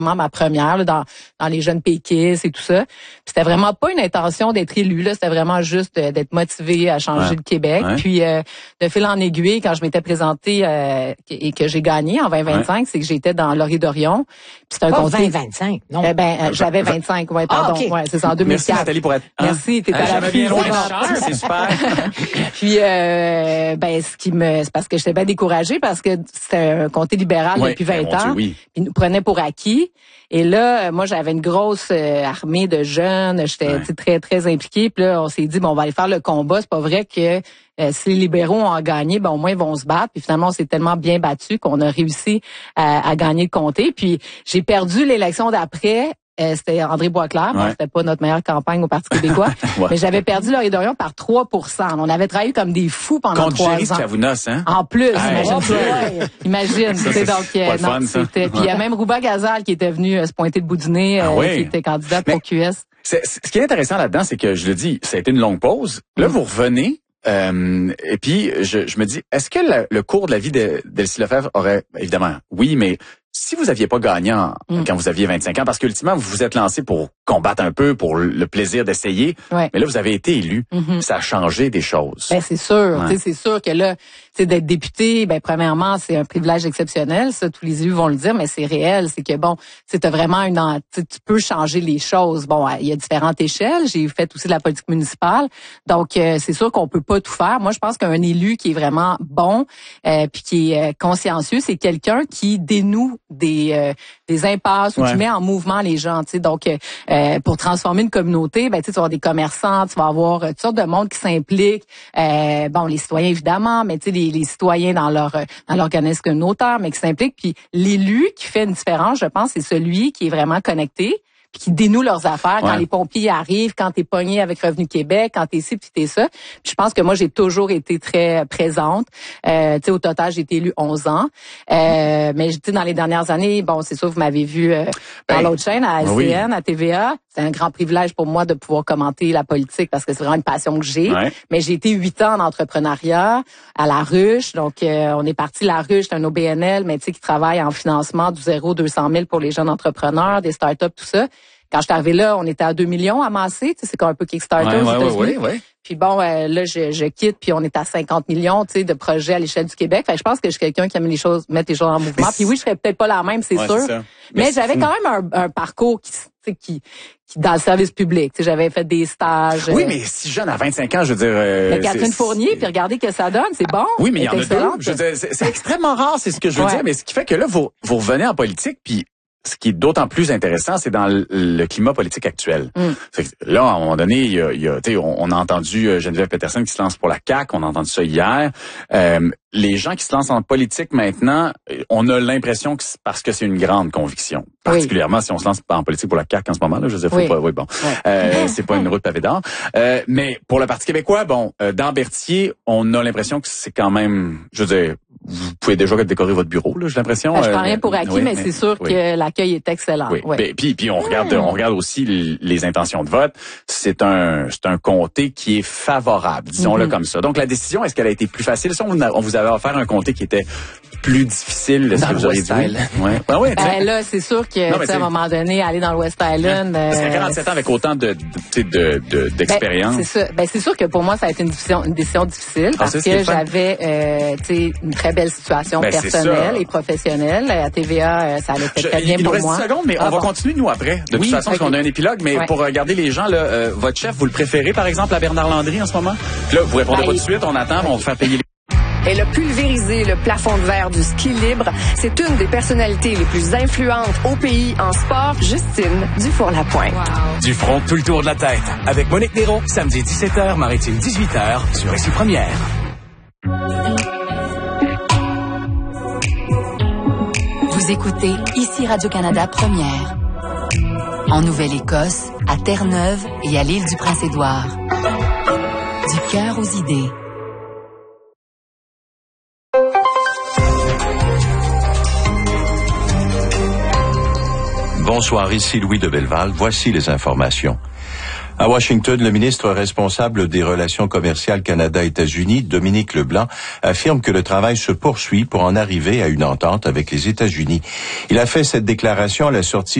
ma première là, dans les jeunes péquistes et tout ça. Puis c'était vraiment pas une intention d'être élu là, c'était vraiment juste d'être motivée à changer le Québec. Ouais. Puis de fil en aiguille, quand je m'étais présentée et que j'ai gagné en 2025, c'est que j'étais dans Laurier d'Orion. Puis c'est un comté 2025, non. j'avais 25, ouais, pardon. Okay. Ouais, c'est ça, en 2004. Merci Nathalie pour être. Merci, t'es à la bien loin fin. c'est super. Puis c'est parce que j'étais bien découragée parce que c'était un comté libéral depuis 20 ans. Dieu, oui. Puis nous prenait pour acquis. Et là, moi, j'avais une grosse armée de jeunes. J'étais très, très impliquée. Puis là, on s'est dit, bon, on va aller faire le combat. C'est pas vrai que si les libéraux ont gagné, ben au moins, ils vont se battre. Puis finalement, on s'est tellement bien battu qu'on a réussi à gagner le comté. Puis j'ai perdu l'élection d'après. C'était André Boisclair. Bon, c'était pas notre meilleure campagne au Parti québécois. Mais j'avais perdu Laurier Dorion par 3%. On avait travaillé comme des fous pendant 3 ans. Contre Jerry Chavounos, hein? En plus, imagine. C'était donc, c'était. Puis il y a même Rouba Gazal qui était venu se pointer le bout du nez, qui était candidat pour QS. Ce qui est intéressant là-dedans, c'est que je le dis, ça a été une longue pause. Là, vous revenez. Et puis, je me dis, est-ce que le cours de la vie d'Elsie Lefebvre aurait, évidemment, oui, mais si vous aviez pas gagné quand vous aviez 25 ans, parce qu'ultimement, vous vous êtes lancé pour combattre un peu, pour le plaisir d'essayer, mais là, vous avez été élu. Ça a changé des choses. Ben, c'est sûr. C'est sûr que là, d'être député, ben, premièrement, c'est un privilège exceptionnel. Ça, tous les élus vont le dire, mais c'est réel. C'est que, bon, t'as vraiment tu peux changer les choses. Bon, il y a différentes échelles. J'ai fait aussi de la politique municipale. Donc, c'est sûr qu'on peut pas tout faire. Moi, je pense qu'un élu qui est vraiment bon, puis qui est consciencieux, c'est quelqu'un qui dénoue des impasses ou qui met en mouvement les gens. Donc, pour transformer une communauté, ben, tu vas avoir des commerçants, tu vas avoir toutes sortes de monde qui s'implique. Bon, les citoyens, évidemment, mais tu sais, les citoyens dans l'organisme communautaire, mais qui s'impliquent. Puis l'élu qui fait une différence, je pense, c'est celui qui est vraiment connecté, puis qui dénoue leurs affaires quand les pompiers arrivent, quand t'es pogné avec Revenu Québec, quand t'es ci, puis t'es ça. Puis je pense que moi, j'ai toujours été très présente. Tu sais, au total, j'ai été élue 11 ans. Mais tu sais, dans les dernières années, bon, c'est sûr, vous m'avez vu dans l'autre chaîne, à LCN, à TVA. C'est un grand privilège pour moi de pouvoir commenter la politique parce que c'est vraiment une passion que j'ai. Mais j'ai été 8 ans en entrepreneuriat à La Ruche. Donc, on est parti La Ruche, c'est un OBNL, mais tu sais, qui travaille en financement du 0-200 000 pour les jeunes entrepreneurs, des startups, tout ça. Quand je suis arrivée là, on était à 2 millions amassés. Tu sais, c'est comme un peu Kickstarter aux États-Unis. Puis bon, là, je quitte, puis on est à 50 millions, tu sais, de projets à l'échelle du Québec. Fait que je pense que je suis quelqu'un qui aime mettre les choses en mouvement. Puis oui, je serais peut-être pas la même, c'est sûr. Mais j'avais quand même un parcours qui dans le service public. Tu sais, j'avais fait des stages. Oui, mais si jeune, à 25 ans, je veux dire... mais Catherine Fournier, puis regardez que ça donne, c'est bon. Oui, mais il y en a deux. Je veux dire, c'est extrêmement rare, c'est ce que je veux dire. Mais ce qui fait que là, vous revenez en politique, puis ce qui est d'autant plus intéressant, c'est dans le climat politique actuel. Fait que là, à un moment donné, il y a on a entendu Geneviève Peterson qui se lance pour la CAQ, on a entendu ça hier. Les gens qui se lancent en politique maintenant, on a l'impression que c'est parce que c'est une grande conviction. Particulièrement si on se lance en politique pour la CAQ en ce moment-là, je veux dire, faut pas, c'est pas une route pavée d'or. Mais pour le Parti québécois, bon, dans Berthier, on a l'impression que c'est quand même, je veux dire, vous pouvez déjà décorer votre bureau, là, j'ai l'impression. Je prends rien pour acquis, mais c'est sûr que l'accueil est excellent. Puis on regarde aussi les intentions de vote. C'est un comté qui est favorable, disons-le comme ça. Donc la décision, est-ce qu'elle a été plus facile? Si on vous avait offert un comté qui était plus difficile, est-ce que vous auriez dit oui? Là, c'est sûr que à un moment donné, aller dans le West Island. Parce qu'à 47 ans avec autant d'expérience. C'est ça. C'est sûr que pour moi, ça a été une décision difficile parce que j'avais une très belle situation personnelle et professionnelle. À TVA, ça allait très bien pour moi. Il nous reste 10 secondes, mais on va continuer, nous, après. De toute façon, parce qu'on a un épilogue, mais pour regarder les gens, là, votre chef, vous le préférez, par exemple, à Bernard Landry en ce moment? Là, vous répondez pas tout de suite, on attend, on va faire payer les... Elle a pulvérisé le plafond de verre du ski libre. C'est une des personnalités les plus influentes au pays en sport, Justine Dufour-Lapointe. Dufront tout le tour de la tête. Avec Monique Néron, samedi 17h, Maritime 18h, sur Ici Première. Vous écoutez Ici Radio-Canada Première. En Nouvelle-Écosse, à Terre-Neuve et à l'île du Prince-Édouard. Du cœur aux idées. Bonsoir, ici Louis de Belleval. Voici les informations. À Washington, le ministre responsable des relations commerciales Canada-États-Unis, Dominique Leblanc, affirme que le travail se poursuit pour en arriver à une entente avec les États-Unis. Il a fait cette déclaration à la sortie